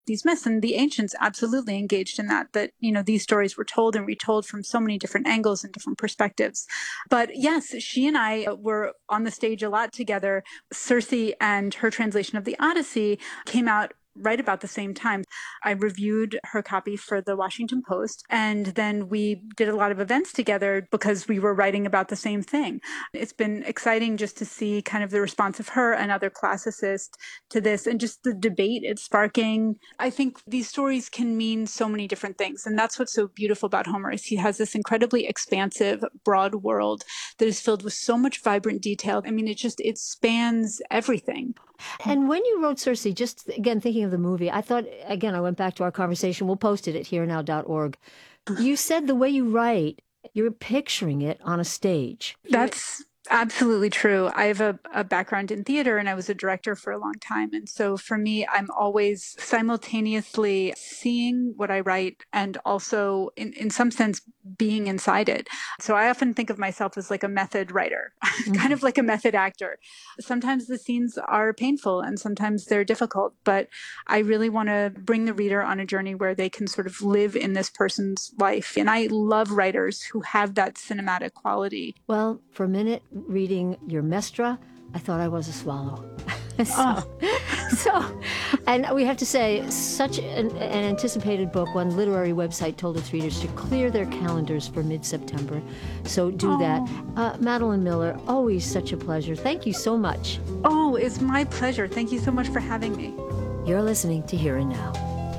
these myths, and the ancients absolutely engaged in that, these stories were told and retold from so many different angles and different perspectives. But yes, she and I were on the stage a lot together. Circe and her translation of the Odyssey came out right about the same time. I reviewed her copy for the Washington Post, and then we did a lot of events together because we were writing about the same thing. It's been exciting just to see kind of the response of her and other classicists to this, and just the debate it's sparking. I think these stories can mean so many different things, and that's what's so beautiful about Homer is he has this incredibly expansive, broad world that is filled with so much vibrant detail. I mean, it spans everything. And when you wrote Circe, just again thinking of the movie, I thought, again, I went back to our conversation. We'll post it at herenow.org. You said the way you write, you're picturing it on a stage. That's absolutely true. I have a background in theater, and I was a director for a long time. And so for me, I'm always simultaneously seeing what I write and also, in some sense, being inside it. So I often think of myself as like a method writer, kind of like a method actor. Sometimes the scenes are painful and sometimes they're difficult, but I really want to bring the reader on a journey where they can sort of live in this person's life. And I love writers who have that cinematic quality. Well, for a minute, reading your Mestra, I thought I was a swallow. And we have to say, such an anticipated book. One literary website told its readers to clear their calendars for mid-September. So do that. Madeline Miller, always such a pleasure. Thank you so much. Oh, it's my pleasure. Thank you so much for having me. You're listening to Here and Now.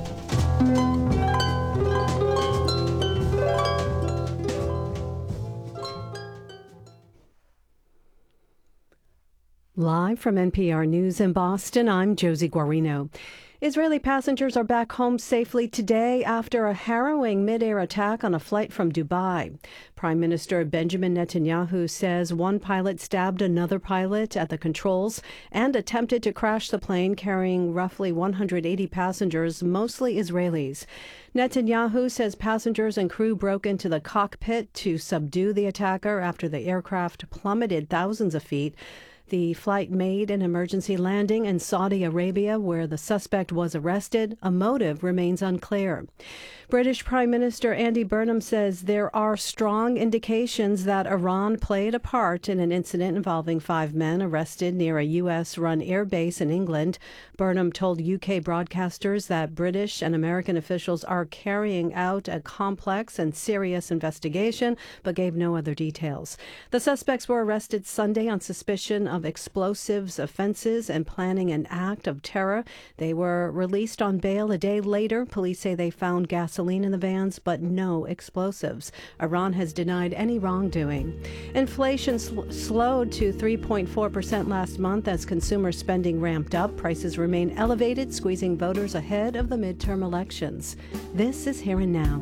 Live from NPR News in Boston, I'm Josie Guarino. Israeli passengers are back home safely today after a harrowing mid-air attack on a flight from Dubai. Prime Minister Benjamin Netanyahu says one pilot stabbed another pilot at the controls and attempted to crash the plane carrying roughly 180 passengers, mostly Israelis. Netanyahu says passengers and crew broke into the cockpit to subdue the attacker after the aircraft plummeted thousands of feet. The flight made an emergency landing in Saudi Arabia, where the suspect was arrested. A motive remains unclear. British Prime Minister Andy Burnham says there are strong indications that Iran played a part in an incident involving 5 men arrested near a U.S.-run air base in England. Burnham told UK broadcasters that British and American officials are carrying out a complex and serious investigation, but gave no other details. The suspects were arrested Sunday on suspicion of explosives offenses and planning an act of terror. They were released on bail a day later. Police say they found gasoline in the vans, but no explosives. Iran has denied any wrongdoing. Inflation slowed to 3.4% last month as consumer spending ramped up. Prices remain elevated, squeezing voters ahead of the midterm elections. This is Here and Now.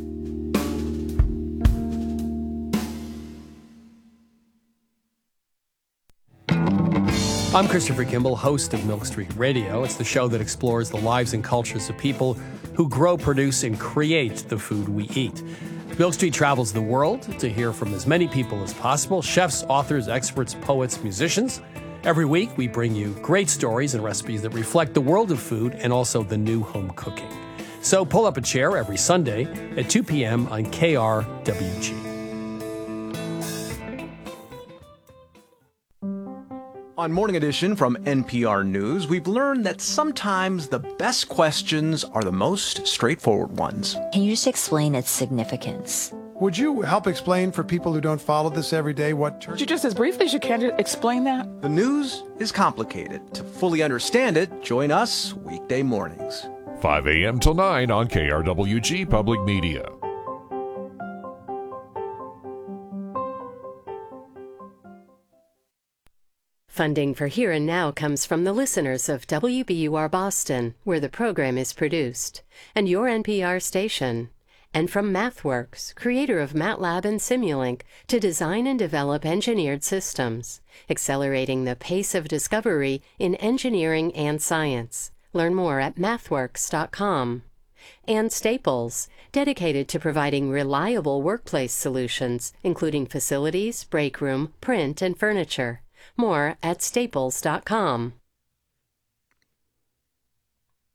I'm Christopher Kimball, host of Milk Street Radio. It's the show that explores the lives and cultures of people who grow, produce, and create the food we eat. Milk Street travels the world to hear from as many people as possible, chefs, authors, experts, poets, musicians. Every week, we bring you great stories and recipes that reflect the world of food and also the new home cooking. So pull up a chair every Sunday at 2 p.m. on KRWG. On Morning Edition from NPR News, we've learned that sometimes the best questions are the most straightforward ones. Can you just explain its significance? Would you help explain for people who don't follow this every day what Could you just as briefly as you can explain that? The news is complicated. To fully understand it, join us weekday mornings. 5 a.m. till 9 on KRWG Public Media. Funding for Here and Now comes from the listeners of WBUR Boston, where the program is produced, and your NPR station, and from MathWorks, creator of MATLAB and Simulink, to design and develop engineered systems, accelerating the pace of discovery in engineering and science. Learn more at mathworks.com. And Staples, dedicated to providing reliable workplace solutions, including facilities, break room, print, and furniture. More at staples.com.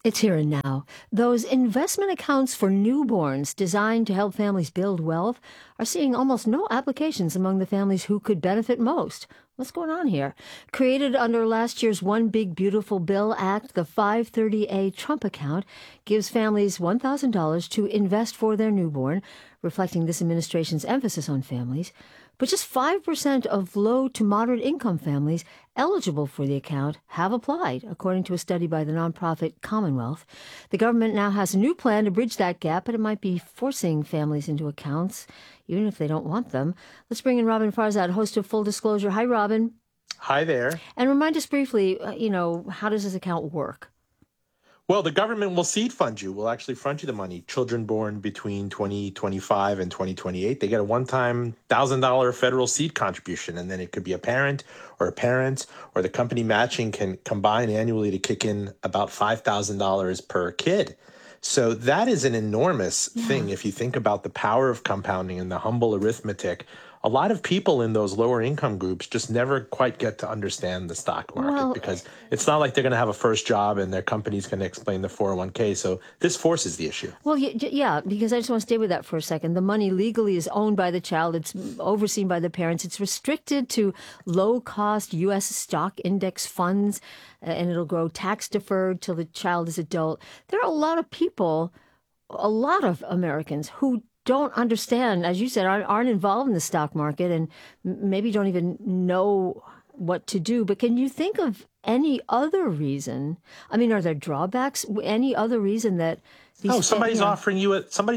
It's here and now. Those investment accounts for newborns designed to help families build wealth are seeing almost no applications among the families who could benefit most. What's going on here? Created under last year's One Big Beautiful Bill Act, the 530A Trump account gives families $1,000 to invest for their newborn, reflecting this administration's emphasis on families. But just 5% of low to moderate income families eligible for the account have applied, according to a study by the nonprofit Commonwealth. The government now has a new plan to bridge that gap, but it might be forcing families into accounts, even if they don't want them. Let's bring in Robin Farzad, host of Full Disclosure. Hi, Robin. Hi there. And remind us briefly, how does this account work? Well, the government will seed fund you. We'll actually front you the money. Children born between 2025 and 2028, they get a one-time $1,000 federal seed contribution, and then it could be a parent, or the company matching can combine annually to kick in about $5,000 per kid. So that is an enormous thing if you think about the power of compounding and the humble arithmetic. A lot of people in those lower income groups just never quite get to understand the stock market because it's not like they're going to have a first job and their company's going to explain the 401k. So this forces the issue. Well, yeah, because I just want to stay with that for a second. The money legally is owned by the child. It's overseen by the parents. It's restricted to low-cost U.S. stock index funds, and it'll grow tax-deferred till the child is adult. There are a lot of people, a lot of Americans who don't understand, as you said, aren't involved in the stock market and maybe don't even know what to do. But can you think of any other reason? I mean, are there drawbacks? Any other reason that these somebody's offering you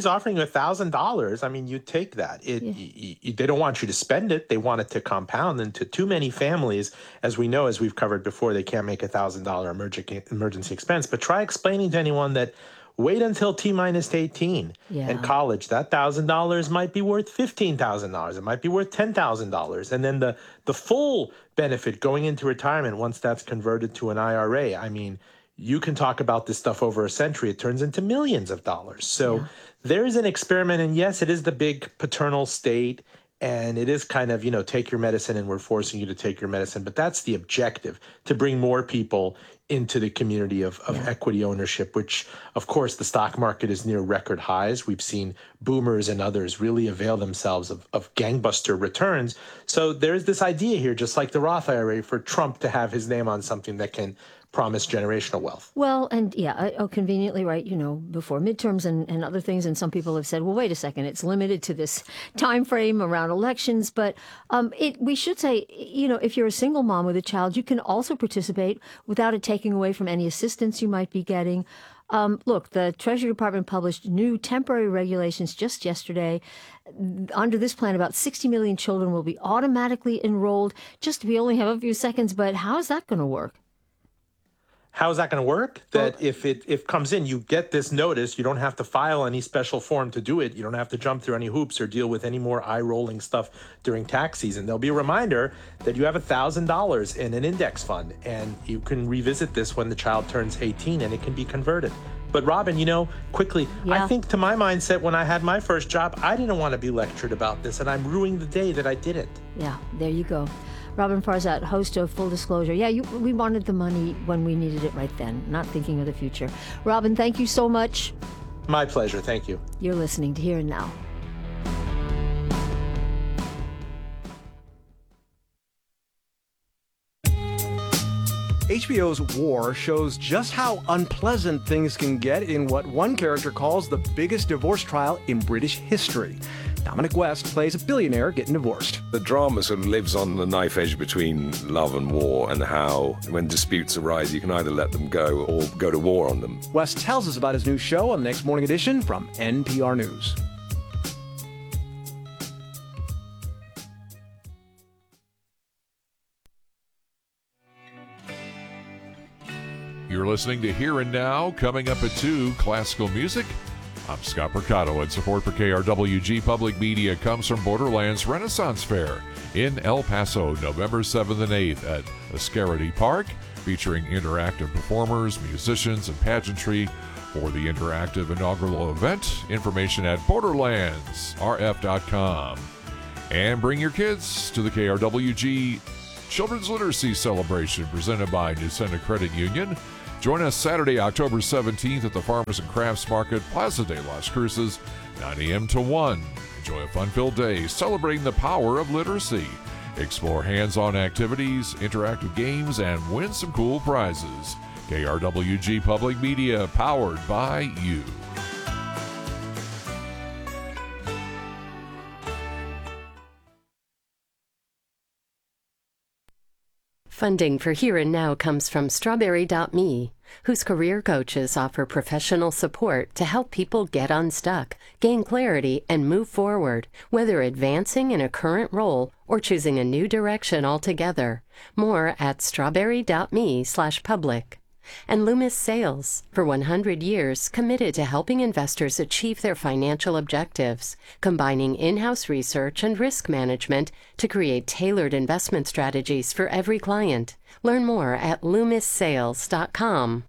$1,000. I mean, you take that. They don't want you to spend it. They want it to compound. And to too many families, as we know, as we've covered before, they can't make $1,000 emergency expense. But try explaining to anyone that wait until T-minus 18 and college. That $1,000 might be worth $15,000. It might be worth $10,000. And then the full benefit going into retirement, once that's converted to an IRA, I mean, you can talk about this stuff over a century. It turns into millions of dollars. So there's an experiment. And yes, it is the big paternal state. And it is kind of, take your medicine and we're forcing you to take your medicine. But that's the objective, to bring more people into the community of equity ownership, which, of course, the stock market is near record highs. We've seen boomers and others really avail themselves of gangbuster returns. So there's this idea here, just like the Roth IRA, for Trump to have his name on something that can promise generational wealth. Well, and conveniently, right, before midterms and other things. And some people have said, well, wait a second, it's limited to this time frame around elections. But we should say, if you're a single mom with a child, you can also participate without it taking away from any assistance you might be getting. Look, the Treasury Department published new temporary regulations just yesterday. Under this plan, about 60 million children will be automatically enrolled. We only have a few seconds, but how is that going to work? How is that going to work? That if it comes in, you get this notice. You don't have to file any special form to do it. You don't have to jump through any hoops or deal with any more eye-rolling stuff during tax season. There'll be a reminder that you have $1,000 in an index fund, and you can revisit this when the child turns 18, and it can be converted. But Robin, quickly, I think to my mindset, when I had my first job, I didn't want to be lectured about this, and I'm ruining the day that I didn't. Yeah, there you go. Robin Farzad, host of Full Disclosure. We wanted the money when we needed it right then, not thinking of the future. Robin, thank you so much. My pleasure. Thank you. You're listening to Here and Now. HBO's War shows just how unpleasant things can get in what one character calls the biggest divorce trial in British history. Dominic West plays a billionaire getting divorced. The drama sort of lives on the knife edge between love and war, and how when disputes arise, you can either let them go or go to war on them. West tells us about his new show on the Next Morning Edition from NPR News. You're listening to Here and Now. Coming up at 2, classical music. I'm Scott Mercado, and support for KRWG Public Media comes from Borderlands Renaissance Fair in El Paso, November 7th and 8th at Ascarity Park, featuring interactive performers, musicians, and pageantry. For the interactive inaugural event, information at borderlandsrf.com. And bring your kids to the KRWG Children's Literacy Celebration presented by Newsenda Credit Union. Join us Saturday, October 17th at the Farmers and Crafts Market, Plaza de las Cruces, 9 a.m. to 1. Enjoy a fun-filled day celebrating the power of literacy. Explore hands-on activities, interactive games, and win some cool prizes. KRWG Public Media, powered by you. Funding for Here and Now comes from Strawberry.me, whose career coaches offer professional support to help people get unstuck, gain clarity, and move forward, whether advancing in a current role or choosing a new direction altogether. More at strawberry.me/public. And Loomis Sales, for 100 years committed to helping investors achieve their financial objectives, combining in-house research and risk management to create tailored investment strategies for every client. Learn more at loomissales.com.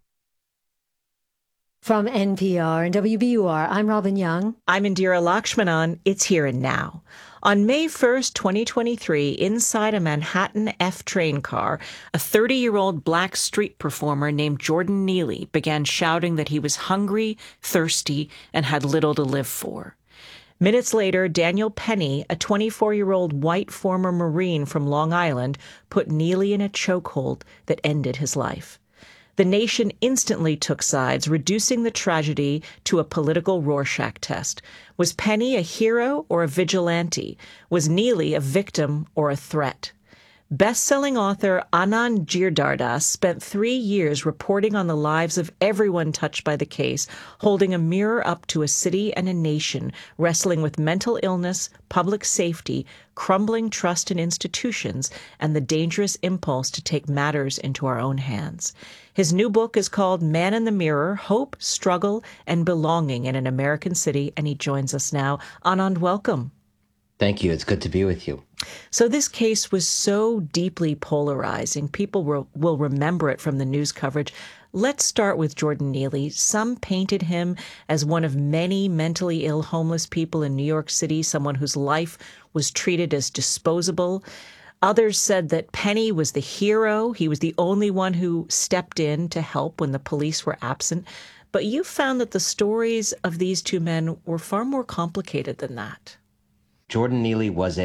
From NPR and WBUR, I'm Robin Young. I'm Indira Lakshmanan. It's Here and Now. On May 1st, 2023, inside a Manhattan F train car, a 30-year-old black street performer named Jordan Neely began shouting that he was hungry, thirsty, and had little to live for. Minutes later, Daniel Penny, a 24-year-old white former Marine from Long Island, put Neely in a chokehold that ended his life. The nation instantly took sides, reducing the tragedy to a political Rorschach test. Was Penny a hero or a vigilante? Was Neely a victim or a threat? Best-selling author Anand Giridharadas spent 3 years reporting on the lives of everyone touched by the case, holding a mirror up to a city and a nation, wrestling with mental illness, public safety, crumbling trust in institutions, and the dangerous impulse to take matters into our own hands. His new book is called Man in the Mirror, Hope, Struggle, and Belonging in an American City, and he joins us now. Anand, welcome. Thank you. It's good to be with you. So this case was so deeply polarizing. People will remember it from the news coverage. Let's start with Jordan Neely. Some painted him as one of many mentally ill homeless people in New York City, someone whose life was treated as disposable. Others said that Penny was the hero. He was the only one who stepped in to help when the police were absent. But you found that the stories of these two men were far more complicated than that. Jordan Neely was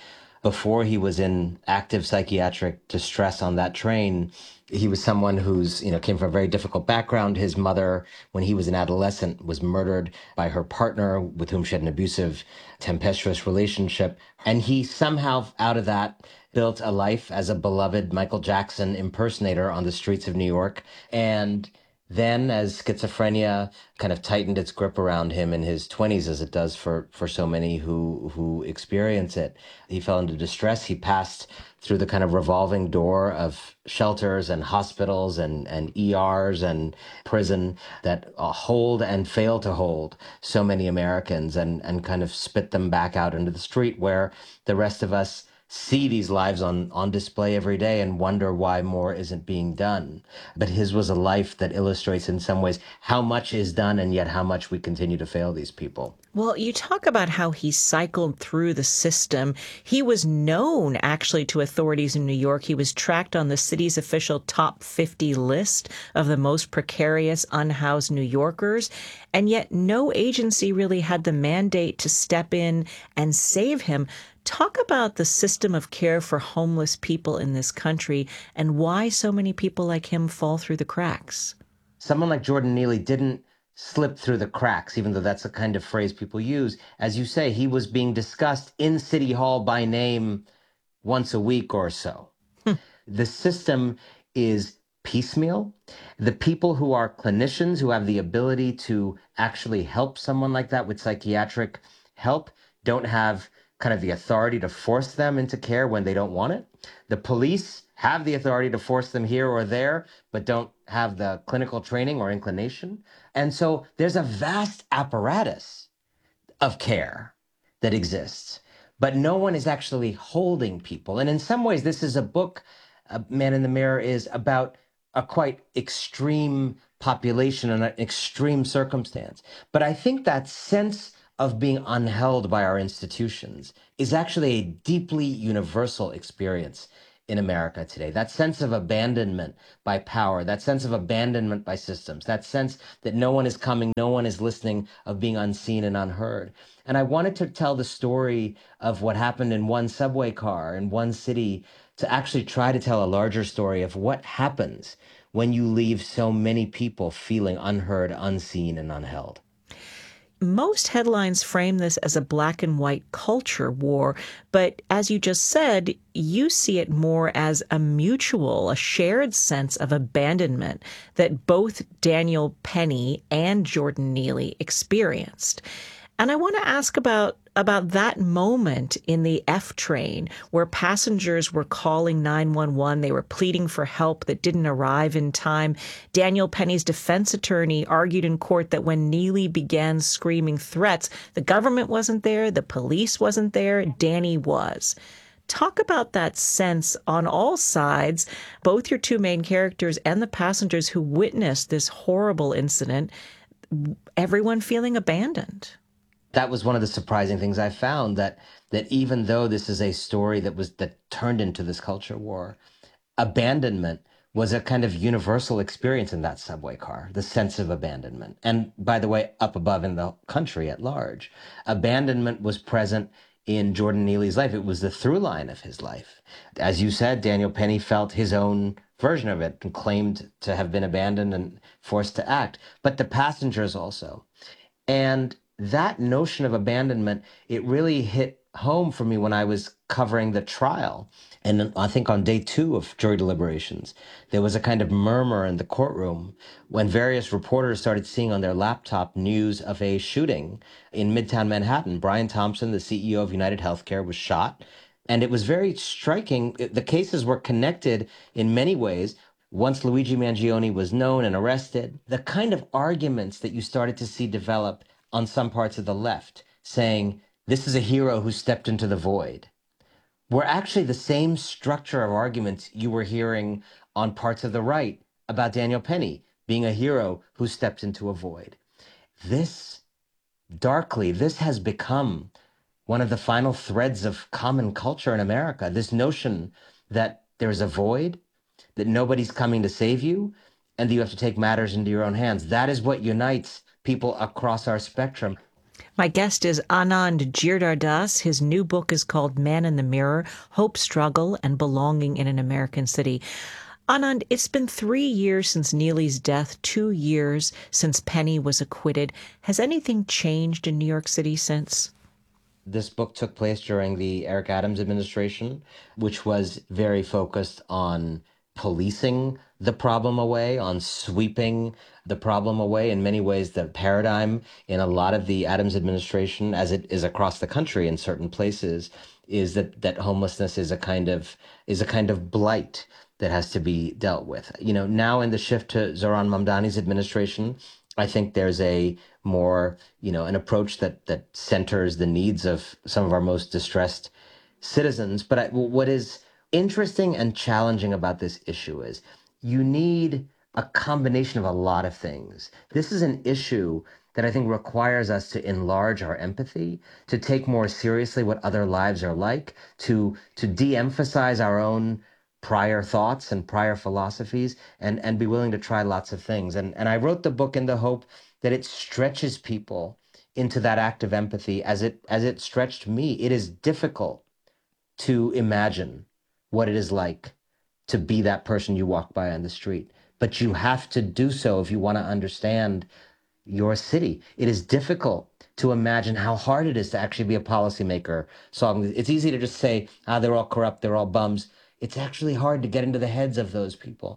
before he was in active psychiatric distress on that train, he was someone who's, came from a very difficult background. His mother, when he was an adolescent, was murdered by her partner with whom she had an abusive, tempestuous relationship. And he somehow, out of that, built a life as a beloved Michael Jackson impersonator on the streets of New York. And then, as schizophrenia kind of tightened its grip around him in his 20s, as it does for so many who experience it, he fell into distress. He passed through the kind of revolving door of shelters and hospitals and ERs and prison that hold and fail to hold so many Americans and kind of spit them back out into the street where the rest of us see these lives on display every day and wonder why more isn't being done. But his was a life that illustrates in some ways how much is done and yet how much we continue to fail these people. Well, you talk about how he cycled through the system. He was known, actually, to authorities in New York. He was tracked on the city's official top 50 list of the most precarious unhoused New Yorkers. And yet no agency really had the mandate to step in and save him. Talk about the system of care for homeless people in this country and why so many people like him fall through the cracks. Someone like Jordan Neely didn't slip through the cracks, even though that's the kind of phrase people use. As you say, he was being discussed in City Hall by name once a week or so. The system is piecemeal. The people who are clinicians, who have the ability to actually help someone like that with psychiatric help, don't have kind of the authority to force them into care when they don't want it. The police have the authority to force them here or there, but don't have the clinical training or inclination. And so there's a vast apparatus of care that exists, but no one is actually holding people. And in some ways, this is a book, Man in the Mirror, is about a quite extreme population and an extreme circumstance. But I think that sense of being unheld by our institutions is actually a deeply universal experience in America today. That sense of abandonment by power, that sense of abandonment by systems, that sense that no one is coming, no one is listening, of being unseen and unheard. And I wanted to tell the story of what happened in one subway car in one city to actually try to tell a larger story of what happens when you leave so many people feeling unheard, unseen, and unheld. Most headlines frame this as a black and white culture war, but as you just said, you see it more as a mutual, a shared sense of abandonment that both Daniel Penny and Jordan Neely experienced. And I want to ask about that moment in the F train where passengers were calling 911. They were pleading for help that didn't arrive in time. Daniel Penny's defense attorney argued in court that when Neely began screaming threats, the government wasn't there, the police wasn't there, Danny was. Talk about that sense on all sides, both your two main characters and the passengers who witnessed this horrible incident, everyone feeling abandoned. That was one of the surprising things I found, that even though this is a story that turned into this culture war, abandonment was a kind of universal experience in that subway car, the sense of abandonment. And by the way, up above in the country at large, abandonment was present in Jordan Neely's life. It was the through line of his life. As you said, Daniel Penny felt his own version of it and claimed to have been abandoned and forced to act, but the passengers also. And that notion of abandonment, it really hit home for me when I was covering the trial. And I think on day 2 of jury deliberations, there was a kind of murmur in the courtroom when various reporters started seeing on their laptop news of a shooting in Midtown Manhattan. Brian Thompson, the CEO of United Healthcare, was shot. And it was very striking. The cases were connected in many ways. Once Luigi Mangione was known and arrested, the kind of arguments that you started to see develop on some parts of the left, saying, this is a hero who stepped into the void, were actually the same structure of arguments you were hearing on parts of the right about Daniel Penny being a hero who stepped into a void. This has become one of the final threads of common culture in America, this notion that there's a void, that nobody's coming to save you, and that you have to take matters into your own hands. That is what unites people across our spectrum. My guest is Anand Giridharadas. His new book is called Man in the Mirror, Hope, Struggle, and Belonging in an American City. Anand, it's been 3 years since Neely's death, 2 years since Penny was acquitted. Has anything changed in New York City since? This book took place during the Eric Adams administration, which was very focused on policing the problem away, on sweeping the problem away. In many ways, the paradigm in a lot of the Adams administration, as it is across the country in certain places, is that homelessness is a kind of blight that has to be dealt with. Now in the shift to Zohran Mamdani's administration, I think there's a more, an approach that centers the needs of some of our most distressed citizens. But what is interesting and challenging about this issue is you need a combination of a lot of things. This is an issue that I think requires us to enlarge our empathy, to take more seriously what other lives are like, to de-emphasize our own prior thoughts and prior philosophies, and be willing to try lots of things. And I wrote the book in the hope that it stretches people into that act of empathy as it stretched me. It is difficult to imagine what it is like to be that person you walk by on the street. But you have to do so if you want to understand your city. It is difficult to imagine how hard it is to actually be a policymaker. It's easy to just say, they're all corrupt, they're all bums. It's actually hard to get into the heads of those people.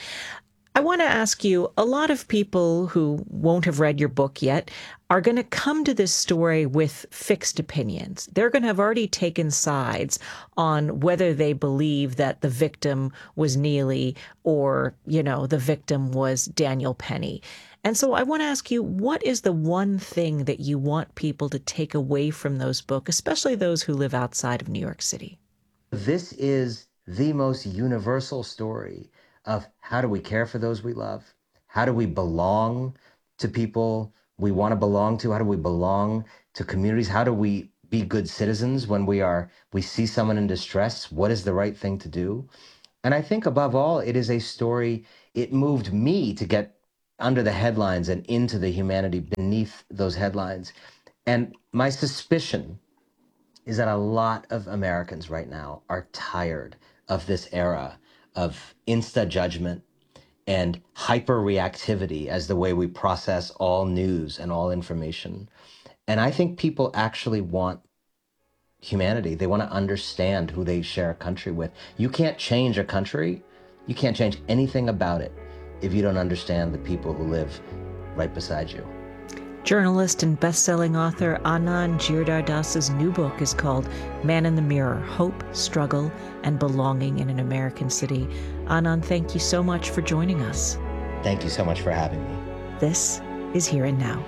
I want to ask you, a lot of people who won't have read your book yet are going to come to this story with fixed opinions. They're going to have already taken sides on whether they believe that the victim was Neely or, the victim was Daniel Penny. And so I want to ask you, what is the one thing that you want people to take away from those books, especially those who live outside of New York City? This is the most universal story of how do we care for those we love? How do we belong to people we want to belong to? How do we belong to communities? How do we be good citizens when we see someone in distress? What is the right thing to do? And I think above all, it is a story, it moved me to get under the headlines and into the humanity beneath those headlines. And my suspicion is that a lot of Americans right now are tired of this era of insta judgment and hyper reactivity as the way we process all news and all information. And I think people actually want humanity. They want to understand who they share a country with. You can't change a country. You can't change anything about it if you don't understand the people who live right beside you. Journalist and best-selling author Anand Giridharadas' new book is called Man in the Mirror: Hope, Struggle, and Belonging in an American City. Anand, thank you so much for joining us. Thank you so much for having me. This is Here and Now.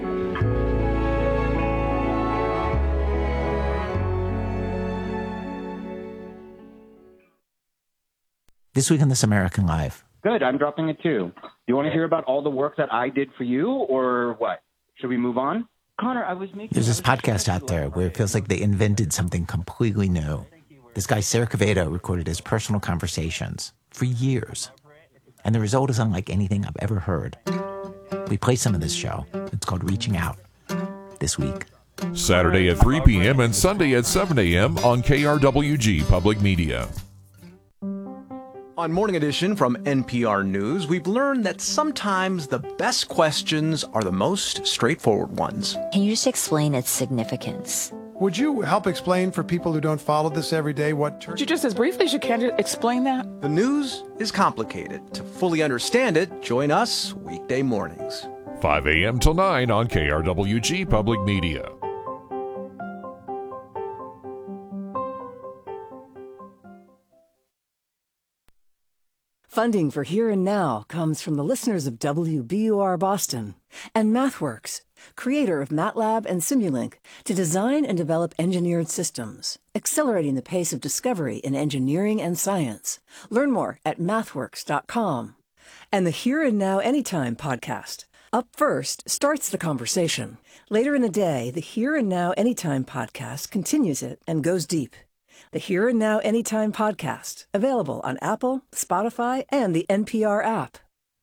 This week on This American Life. Good, I'm dropping it too. Do you want to hear about all the work that I did for you, or what? Should we move on? Connor, There's this podcast out there where it feels like they invented something completely new. This guy, Sarah Quevedo, recorded his personal conversations for years. And the result is unlike anything I've ever heard. We play some of this show. It's called Reaching Out. This week. Saturday at 3 p.m. and Sunday at 7 a.m. on KRWG Public Media. On Morning Edition from NPR News, we've learned that sometimes the best questions are the most straightforward ones. Can you just explain its significance? Would you help explain for people who don't follow this every day what Could you just as briefly as you can explain that? The news is complicated. To fully understand it, join us weekday mornings. 5 a.m. till 9 on KRWG Public Media. Funding for Here and Now comes from the listeners of WBUR Boston and MathWorks, creator of MATLAB and Simulink, to design and develop engineered systems, accelerating the pace of discovery in engineering and science. Learn more at mathworks.com. And the Here and Now Anytime podcast. Up First starts the conversation. Later in the day, the Here and Now Anytime podcast continues it and goes deep. The Here and Now Anytime podcast, available on Apple, Spotify, and the NPR app.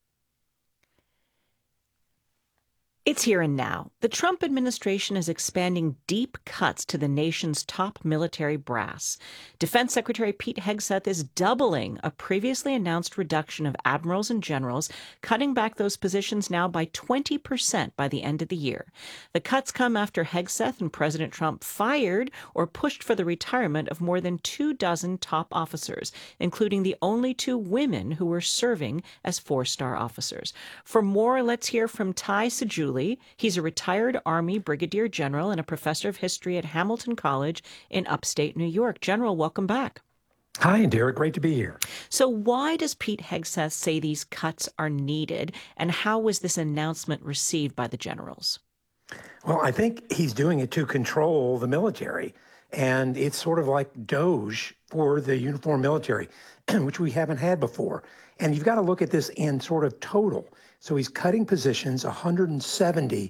It's Here and Now. The Trump administration is expanding deep cuts to the nation's top military brass. Defense Secretary Pete Hegseth is doubling a previously announced reduction of admirals and generals, cutting back those positions now by 20% by the end of the year. The cuts come after Hegseth and President Trump fired or pushed for the retirement of more than 24 top officers, including the only 2 women who were serving as 4-star officers. For more, let's hear from Ty Sejouli. He's a retired Army Brigadier General and a professor of history at Hamilton College in upstate New York. General, welcome back. Hi, Indira. Great to be here. So why does Pete Hegseth say these cuts are needed, and how was this announcement received by the generals? Well, I think he's doing it to control the military, and it's sort of like Doge for the uniformed military, which we haven't had before. And you've got to look at this in sort of total. So he's cutting positions, 170,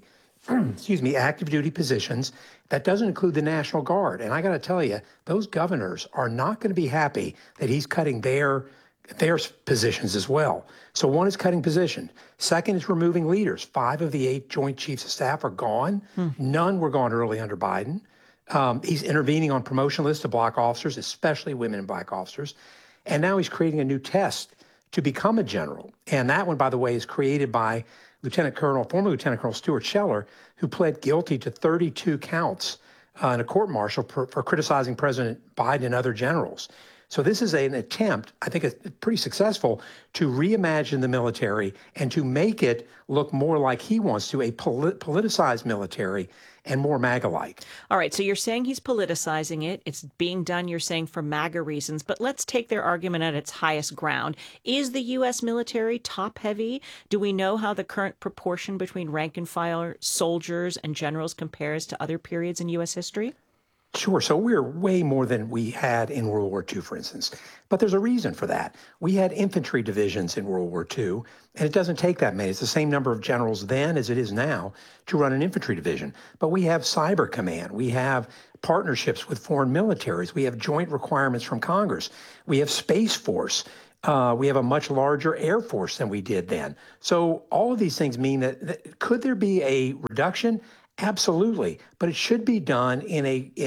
active duty positions. That doesn't include the National Guard. And I got to tell you, those governors are not going to be happy that he's cutting their positions as well. So one is cutting position. Second is removing leaders. 5 of the 8 Joint Chiefs of Staff are gone. None were gone early under Biden. He's intervening on promotion lists to black officers, especially women and black officers. And now he's creating a new test to become a general. And that one, by the way, is created by former Lieutenant Colonel Stuart Scheller, who pled guilty to 32 counts in a court-martial for criticizing President Biden and other generals. So this is an attempt, I think it's pretty successful, to reimagine the military and to make it look more like he wants to, a politicized military and more MAGA-like. All right, so you're saying he's politicizing it. It's being done, you're saying, for MAGA reasons. But let's take their argument at its highest ground. Is the U.S. military top-heavy? Do we know how the current proportion between rank-and-file soldiers and generals compares to other periods in U.S. history? Sure. So we're way more than we had in World War II, for instance. But there's a reason for that. We had infantry divisions in World War II, and it doesn't take that many. It's the same number of generals then as it is now to run an infantry division. But we have cyber command. We have partnerships with foreign militaries. We have joint requirements from Congress. We have Space Force. We have a much larger Air Force than we did then. So all of these things mean that could there be a reduction? Absolutely, but it should be done in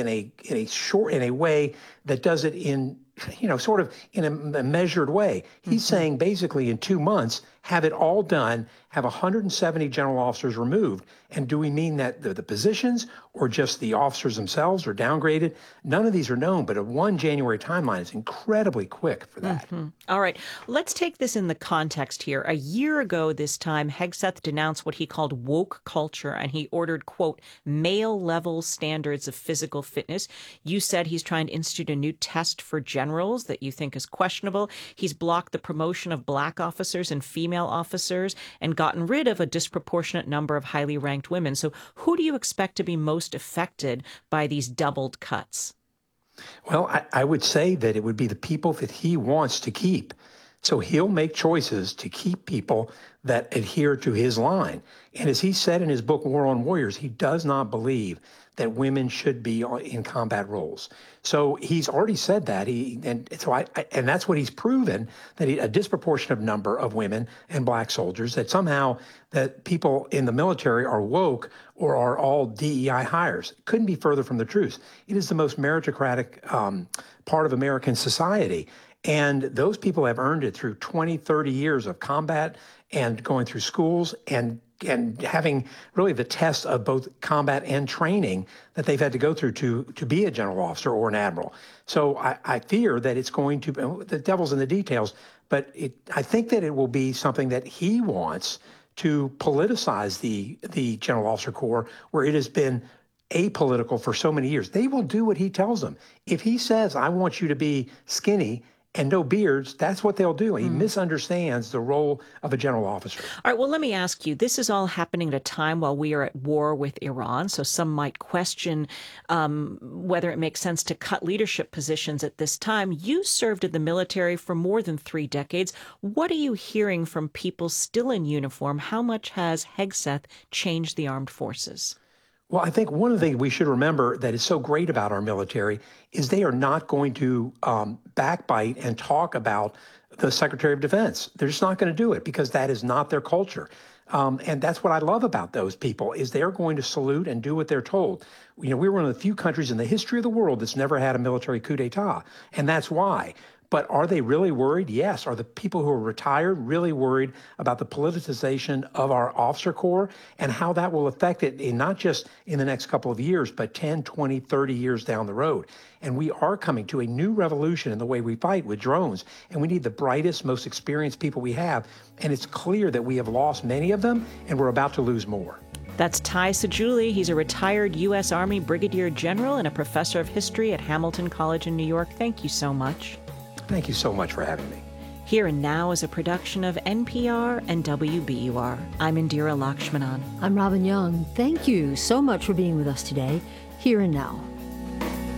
a way that does it in, sort of in a measured way. He's saying basically in 2 months, have it all done, have 170 general officers removed. And do we mean that the positions or just the officers themselves are downgraded? None of these are known, but a 1 January timeline is incredibly quick for that. All right. Let's take this in the context here. A year ago this time, Hegseth denounced what he called woke culture, and he ordered, quote, male-level standards of physical fitness. You said he's trying to institute a new test for generals that you think is questionable. He's blocked the promotion of black officers and female officers and gotten rid of a disproportionate number of highly ranked women. So who do you expect to be most affected by these doubled cuts? Well, I would say that it would be the people that he wants to keep. So he'll make choices to keep people that adhere to his line. And as he said in his book, War on Warriors, he does not believe that women should be in combat roles. So he's already said that. And that's what he's proven, that a disproportionate number of women and black soldiers, that somehow that people in the military are woke or are all DEI hires. Couldn't be further from the truth. It is the most meritocratic part of American society. And those people have earned it through 20, 30 years of combat and going through schools and having really the test of both combat and training that they've had to go through to be a general officer or an admiral. So I fear that it's going to, the devil's in the details, but I think that it will be something that he wants to politicize the General Officer Corps, where it has been apolitical for so many years. They will do what he tells them. If he says, I want you to be skinny and no beards, that's what they'll do. He misunderstands the role of a general officer. All right, well, let me ask you, this is all happening at a time while we are at war with Iran, so some might question whether it makes sense to cut leadership positions at this time. You served in the military for more than 3 decades. What are you hearing from people still in uniform? How much has Hegseth changed the armed forces? Well, I think one of the things we should remember that is so great about our military is they are not going to backbite and talk about the Secretary of Defense. They're just not going to do it because that is not their culture. And that's what I love about those people is they're going to salute and do what they're told. We're one of the few countries in the history of the world that's never had a military coup d'etat, and that's why. But are they really worried? Yes. Are the people who are retired really worried about the politicization of our officer corps and how that will affect it in not just in the next couple of years, but 10, 20, 30 years down the road? And we are coming to a new revolution in the way we fight with drones. And we need the brightest, most experienced people we have. And it's clear that we have lost many of them, and we're about to lose more. That's Ty Sejouli. He's a retired U.S. Army Brigadier General and a professor of history at Hamilton College in New York. Thank you so much. Thank you so much for having me. Here and Now is a production of NPR and WBUR. I'm Indira Lakshmanan. I'm Robin Young. Thank you so much for being with us today. Here and Now.